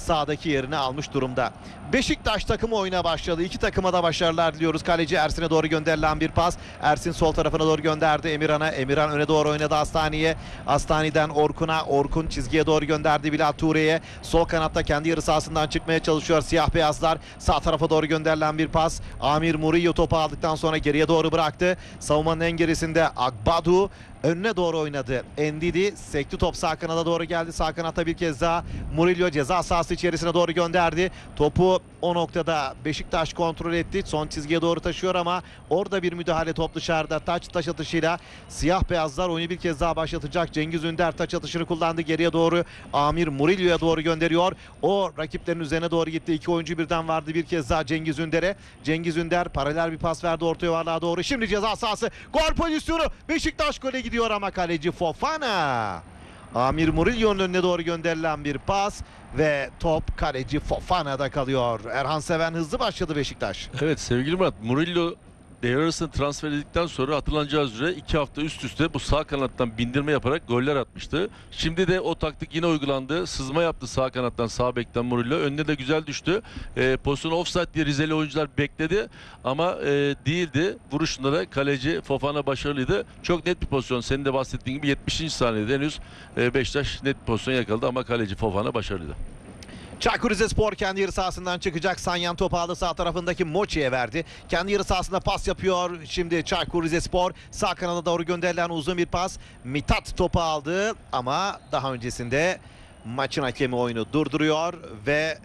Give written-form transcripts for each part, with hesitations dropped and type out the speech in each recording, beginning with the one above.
sahadaki yerini almış durumda. Beşiktaş takımı oyuna başladı. İki takıma da başarılar diliyoruz. Kaleci Ersin'e doğru gönderilen bir pas. Ersin sol tarafına doğru gönderdi Emirhan'a. Emirhan öne doğru oynadı Astani'ye. Astani'den Orkun'a. Orkun çizgiye doğru gönderdi Bilal Ture'ye. Sol kanatta kendi yarı sahasından çıkmaya çalışıyor siyah beyazlar. Sağ tarafa doğru gönderilen bir pas. Amir Murillo topu aldıktan sonra geriye doğru bıraktı. Savunmanın en gerisinde Agbadu önüne doğru oynadı. Ndidi sekti, top sağ kanada doğru geldi. Sağ kanatta bir kez daha Murillo ceza sahası içerisine doğru gönderdi. Topu o noktada Beşiktaş kontrol etti. Son çizgiye doğru taşıyor ama orada bir müdahale, top dışarıda. Taç atışıyla siyah beyazlar oyunu bir kez daha başlatacak. Cengiz Ünder taç atışını kullandı. Geriye doğru Amir Murillo'ya doğru gönderiyor. O rakiplerin üzerine doğru gitti. İki oyuncu birden vardı bir kez daha Cengiz Ünder'e. Cengiz Ünder paralel bir pas verdi orta yuvarlığa doğru. Şimdi ceza sahası. Gol pozisyonu. Beşiktaş gole gidiyor ama kaleci Fofana. Amir Murillo'nun önüne doğru gönderilen bir pas ve top kaleci Fofana'da kalıyor. Erhan Seven hızlı başladı Beşiktaş. Evet sevgili Murat, Murillo devre arasında transfer edildikten sonra hatırlanacağı üzere 2 hafta üst üste bu sağ kanattan bindirme yaparak goller atmıştı. Şimdi de o taktik yine uygulandı. Sızma yaptı sağ kanattan, sağ bekten Murillo. Önüne de güzel düştü. Pozisyonu offside diye Rizeli oyuncular bekledi ama değildi. Vuruşunda da kaleci Fofana başarılıydı. Çok net bir pozisyon. Senin de bahsettiğin gibi 70. saniyede henüz Beşiktaş net bir pozisyon yakaladı ama kaleci Fofana başarılıydı. Çaykur Rizespor kendi yarı sahasından çıkacak. Sanyan topu aldı, sağ tarafındaki Mochi'ye verdi. Kendi yarı sahasında pas yapıyor. Şimdi Çaykur Rizespor sağ kanada doğru gönderilen uzun bir pas. Mithat topu aldı ama daha öncesinde maçın hakemi oyunu durduruyor ve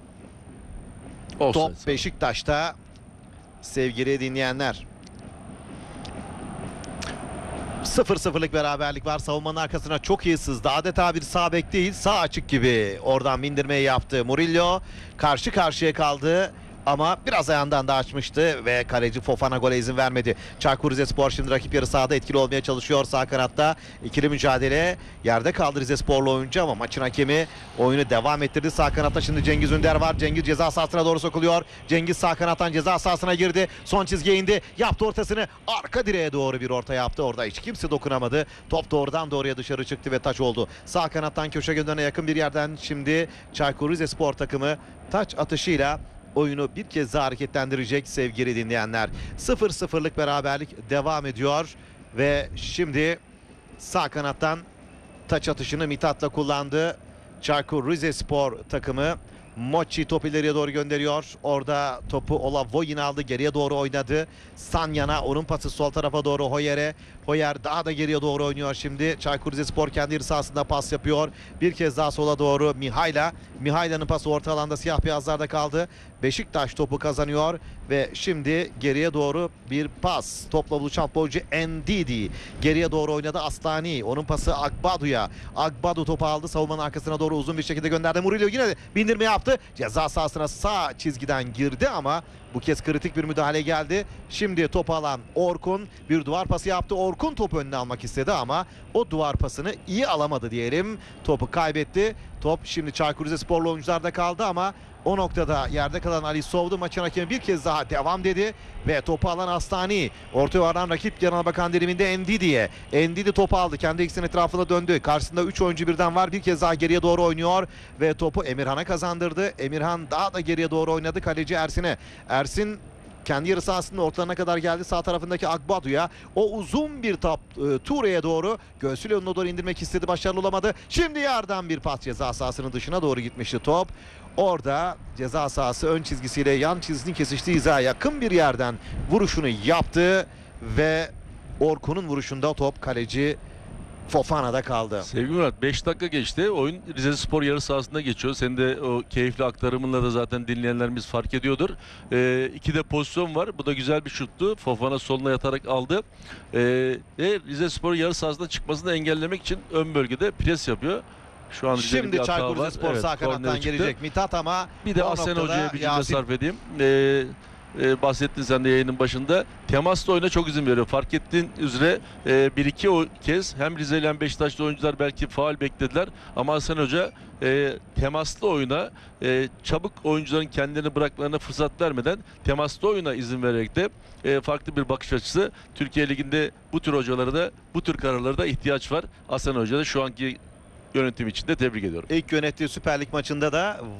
top Beşiktaş'ta sevgili dinleyenler. 0-0'lık beraberlik var. Savunmanın arkasına çok iyi sızdı. Adeta bir sağ bek değil, sağ açık gibi. Oradan bindirmeyi yaptı Murillo. Karşı karşıya kaldı. Ama biraz ayağından da açmıştı ve kaleci Fofana gole izin vermedi. Çaykur Rizespor şimdi rakip yarı sahada etkili olmaya çalışıyor sağ kanatta. İkili mücadele. Yerde kaldı Rizesporlu oyuncu ama maçın hakemi oyunu devam ettirdi. Sağ kanatta şimdi Cengiz Ünder var. Cengiz ceza sahasına doğru sokuluyor. Cengiz sağ kanattan ceza sahasına girdi. Son çizgiye indi. Yaptı ortasını. Arka direğe doğru bir orta yaptı. Orada hiç kimse dokunamadı. Top doğrudan doğruya dışarı çıktı ve taç oldu. Sağ kanattan köşe gönderine yakın bir yerden şimdi Çaykur Rizespor takımı taç atışıyla oyunu bir kez daha hareketlendirecek sevgili dinleyenler. 0-0'lık beraberlik devam ediyor ve şimdi sağ kanattan taç atışını Mithat'la kullandı. Çaykur Rizespor takımı. Mochi topu ileriye doğru gönderiyor. Orada topu Olavoyin aldı. Geriye doğru oynadı. Sanyan'a, onun pası sol tarafa doğru Hoyer'e. Hoyer daha da geriye doğru oynuyor şimdi. Çaykur Rizespor kendi yarı sahasında pas yapıyor. Bir kez daha sola doğru Mihayla. Mihayla'nın pası orta alanda siyah beyazlarda kaldı. Beşiktaş topu kazanıyor ve şimdi geriye doğru bir pas. Topla buluşan futbolcu Ndidi. Geriye doğru oynadı Astani. Onun pası Agbadu'ya. Agbadu topu aldı. Savunmanın arkasına doğru uzun bir şekilde gönderdi. Murillo yine de bindirme yaptı. Ceza sahasına sağ çizgiden girdi ama bu kez kritik bir müdahale geldi. Şimdi topu alan Orkun bir duvar pası yaptı. Orkun topu önüne almak istedi ama o duvar pasını iyi alamadı diyelim. Topu kaybetti. Top şimdi Çaykur Rizesporlu oyuncularda kaldı ama o noktada yerde kalan Ali Sovdu, maçın hakemi bir kez daha devam dedi ve topu alan Astani. Orta yuvardan rakip yanına bakan diliminde Ndidi'ye. Ndidi topu aldı. Kendi ikisinin etrafına döndü. Karşısında 3 oyuncu birden var. Bir kez daha geriye doğru oynuyor ve topu Emirhan'a kazandırdı. Emirhan daha da geriye doğru oynadı. Kaleci Ersin'e. Ersin kendi yarı sahasının ortalarına kadar geldi. Sağ tarafındaki Agbadu'ya. O uzun bir top Ture'ye doğru. Göğsüyle önüne doğru indirmek istedi. Başarılı olamadı. Şimdi yerden bir pas, ceza sahasının dışına doğru gitmişti top. Orada ceza sahası ön çizgisiyle yan çizginin kesiştiği hizaya yakın bir yerden vuruşunu yaptı ve Orkun'un vuruşunda top kaleci Fofana'da kaldı. Sevgili Murat, 5 dakika geçti. Oyun Rizespor yarı sahasında geçiyor. Senin de o keyifli aktarımınla da zaten dinleyenlerimiz fark ediyordur. 2 de pozisyon var. Bu da güzel bir şuttu. Fofana soluna yatarak aldı. Ve Rizespor yarı sahasında çıkmasını engellemek için ön bölgede pres yapıyor. Şu an şimdi Çaykur Rizespor sağ kanattan gelecek Mithat ama bir de Asen Hoca'ya bir cümle sarf edeyim. Bahsettin sen de yayının başında. Temaslı oyuna çok izin veriyor. Fark ettiğin üzere bir iki kez hem Rizeli hem Beşiktaşlı oyuncular belki faul beklediler. Ama Hasan Hoca temaslı oyuna çabuk oyuncuların kendilerini bırakmalarına fırsat vermeden temaslı oyuna izin vererek de farklı bir bakış açısı. Türkiye Ligi'nde bu tür hocalara da bu tür kararlara da ihtiyaç var. Hasan Hoca da şu anki yönetim için de tebrik ediyorum. İlk yönettiği Süper Lig maçında da